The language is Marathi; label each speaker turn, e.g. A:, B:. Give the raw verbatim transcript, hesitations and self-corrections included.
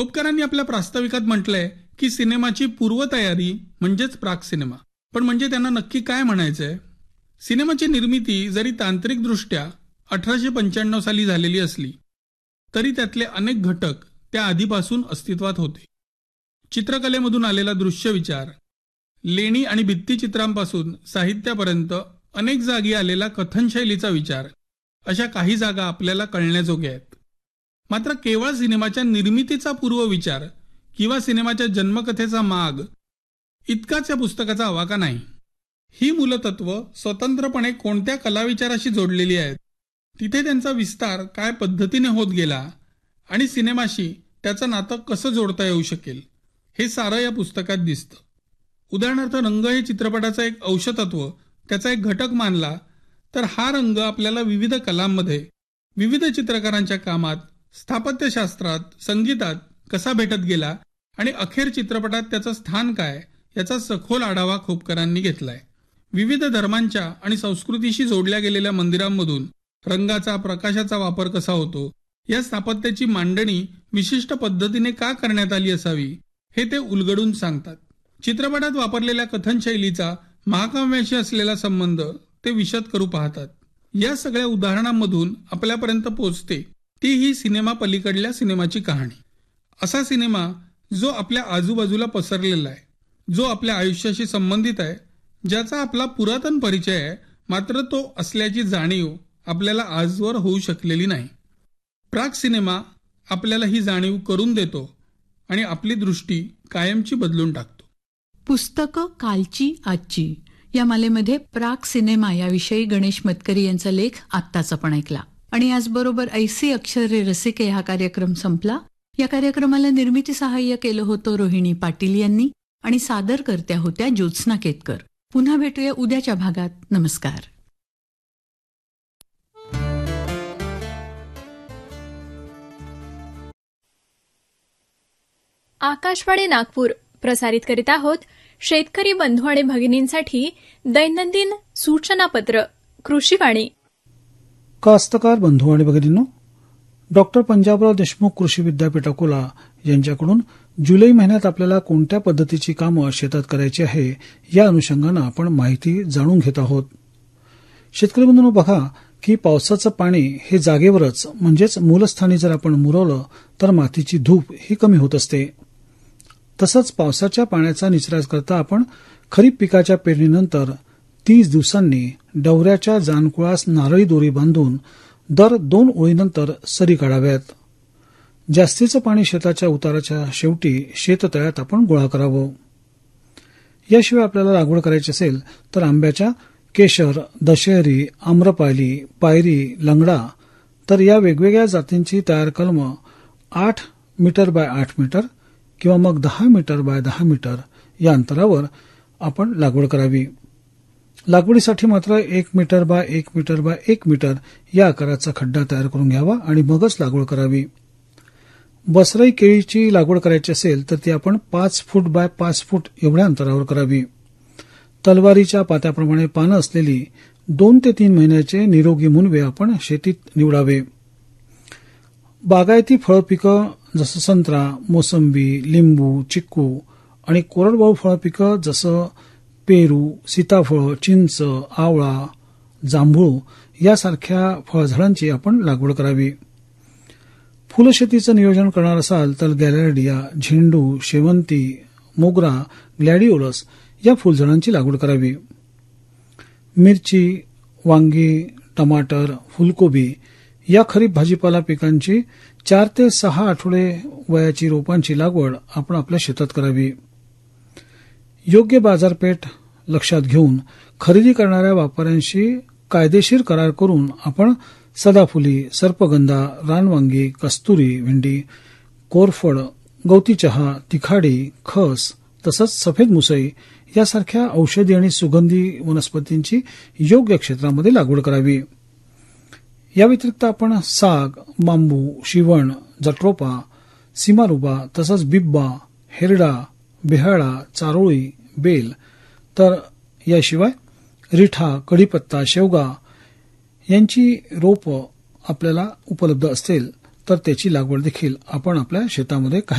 A: खोपकरांनी आपल्या प्रास्ताविकात म्हटलंय की सिनेमाची पूर्वतयारी म्हणजेच प्राक सिनेमा. पण म्हणजे त्यांना नक्की काय म्हणायचंय? सिनेमाची निर्मिती जरी तांत्रिकदृष्ट्या अठराशे पंच्याण्णव साली झालेली असली तरी त्यातले अनेक घटक त्या आधीपासून अस्तित्वात होते. चित्रकलेमधून आलेला दृश्य विचार, लेणी आणि भित्तिचित्रांपासून साहित्यापर्यंत अनेक जागी आलेला कथनशैलीचा विचार, अशा काही जागा आपल्याला कळण्याजोग्या आहेत. मात्र केवळ सिनेमाच्या निर्मितीचा पूर्वविचार किंवा सिनेमाच्या जन्मकथेचा माग इतकाच या पुस्तकाचा आवाका नाही. ही मूलतत्व स्वतंत्रपणे कोणत्या कलाविचाराशी जोडलेली आहेत, तिथे त्यांचा विस्तार काय पद्धतीने होत गेला आणि सिनेमाशी त्याचं नातं कसं जोडता येऊ शकेल, हे सारं या पुस्तकात दिसतं. उदाहरणार्थ, रंग हे चित्रपटाचं एक अंशतत्व, त्याचा एक घटक मानला तर हा रंग आपल्याला विविध कलांमध्ये, विविध चित्रकारांच्या कामात, स्थापत्यशास्त्रात, संगीतात कसा भेटत गेला आणि अखेर चित्रपटात त्याचं स्थान काय याचा सखोल आढावा खोपकरांनी घेतलाय. विविध धर्मांच्या आणि संस्कृतीशी जोडल्या गेलेल्या मंदिरांमधून रंगाचा, प्रकाशाचा वापर कसा होतो, या स्थापत्याची मांडणी विशिष्ट पद्धतीने का करण्यात आली असावी, हे ते उलगडून सांगतात. चित्रपटात वापरलेल्या कथनशैलीचा महाकाव्याशी असलेला संबंध ते विशद करू पाहतात. या सगळ्या उदाहरणांमधून आपल्यापर्यंत पोचते ती ही सिनेमा पलीकडल्या सिनेमाची कहाणी. असा सिनेमा जो आपल्या आजूबाजूला पसरलेला आहे, जो आपल्या आयुष्याशी संबंधित आहे, ज्याचा आपला पुरातन परिचय आहे, मात्र तो असल्याची जाणीव आपल्याला आजवर होऊ शकलेली नाही. प्राक सिनेमा आपल्याला ही जाणीव करून देतो आणि आपली दृष्टी कायमची बदलून टाकतो.
B: पुस्तकं कालची आजची या मालेमध्ये प्राक सिनेमा याविषयी गणेश मतकरी यांचा लेख आत्ताच आपण ऐकला. आणि याचबरोबर ऐसी अक्षरे रसिके हा कार्यक्रम संपला. या कार्यक्रमाला निर्मिती सहाय्य केलं होतं रोहिणी पाटील यांनी आणि सादरकर्त्या होत्या ज्योत्स्ना केतकर. पुन्हा भेटूया उद्याच्या भागात. नमस्कार.
C: आकाशवाणी नागपूर प्रसारित करीत आहोत शेतकरी बंधू आणि भगिनींसाठी दैनंदिन सूचनापत्र कृषीवाणी.
D: कास्तकार बंधू आणि भगिनींनो, डॉक्टर पंजाबराव देशमुख कृषी विद्यापीठ अकोला यांच्याकडून जुलै महिन्यात आपल्याला कोणत्या पद्धतीची कामं शेतात करायची आहे या अनुषंगानं आपण माहिती जाणून घेत आहोत. शेतकरी बंधूंनो, बघा की पावसाचं पाणी हे जागेवरच म्हणजेच मूलस्थानी जर आपण मुरवलं तर मातीची धूप ही कमी होत असते. तसंच पावसाच्या पाण्याचा निचरा करता आपण खरीप पिकाच्या पेरणीनंतर तीस दिवसांनी डवऱ्याच्या जानकुळास नारळी दोरी बांधून दर दोन ओळीनंतर सरी काढाव्यात. जास्तीचं पाणी शेताच्या उताराच्या शेवटी शेततळ्यात आपण गोळा करावं. याशिवाय आपल्याला लागवड करायची असेल तर आंब्याच्या केशर, दशहरी, आम्रपाली, पायरी, लंगडा तर या वेगवेगळ्या जातींची तयार कलमं आठ मीटर बाय आठ मीटर किंवा मग दहा मीटर बाय दहा मीटर या अंतरावर आपण लागवड करावी. लागवडीसाठी मात्र एक मीटर बाय एक मीटर बाय एक मीटर या आकाराचा खड्डा तयार करून घ्यावा आणि मगच लागवड करावी. बसराई केळीची लागवड करायची असेल तर ती आपण पाच फूट बाय पाच फूट एवढ्या अंतरावर करावी. तलवारीच्या पात्याप्रमाणे पानं असलेली दोन ते तीन महिन्याचे निरोगी मुनवे आपण शेतीत निवडावे. बागायती फळपिकं जसं संत्रा, मोसंबी, लिंबू, चिक्कू आणि कोरडवाहू फळपिकं जसं पेरू, सीताफळ, चिंच, आवळा, जांभूळ यासारख्या फळझाडांची आपण लागवड करावी. फुलशेतीचं नियोजन करणार असाल तर गॅलेरिया, झेंडू, शेवंती, मोगरा, ग्लॅडिओलस या फुलझाडांची लागवड करावी. मिरची, वांगी, टमाटर, फुलकोबी या खरीप भाजीपाला पिकांची चार ते सहा आठवडे वयाची रोपांची लागवड आपण आपल्या शेतात करावी. योग्य बाजारपेठ लक्षात घेऊन खरेदी करणाऱ्या व्यापाऱ्यांशी कायदेशीर करार करून आपण सदाफुली, सर्पगंधा, रानवांगी, कस्तुरी भेंडी, कोरफड, गवती चहा, तिखाडी, खस तसंच सफेद मुसई यासारख्या औषधी आणि सुगंधी वनस्पतींची योग्य क्षेत्रामध्ये लागवड करावी. या व्यतिरिक्त आपण साग, बांबू, शिवण, जट्रोपा, सीमारुबा तसंच बिब्बा, हेरडा, बिहाळा, चारोळी, बेल तर याशिवाय रिठा, कढीपत्ता, शेवगा यांची रोपं आपल्याला उपलब्ध असतील तर त्याची लागवड देखील आपण आपल्या शेतामध्ये